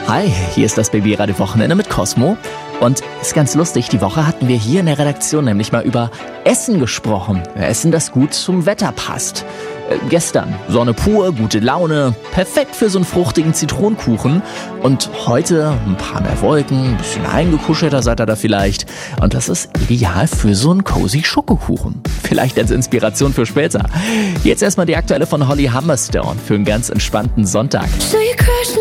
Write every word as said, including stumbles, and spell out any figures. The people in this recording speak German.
Hi, hier ist das Babyradio Wochenende mit Cosmo. Und ist ganz lustig, die Woche hatten wir hier in der Redaktion nämlich mal über Essen gesprochen. Essen, das gut zum Wetter passt. Äh, gestern Sonne pur, gute Laune, perfekt für so einen fruchtigen Zitronenkuchen. Und heute ein paar mehr Wolken, ein bisschen eingekuschelter seid ihr da vielleicht. Und das ist ideal für so einen cozy Schokokuchen. Vielleicht als Inspiration für später. Jetzt erstmal die aktuelle von Holly Humberstone für einen ganz entspannten Sonntag. So you crush